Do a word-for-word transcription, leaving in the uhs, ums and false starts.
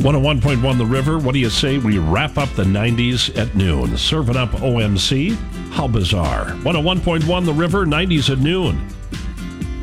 one oh one point one The River. What do you say we wrap up the nineties at noon? Serving up O M C. How bizarre. one oh one point one The River, nineties at noon.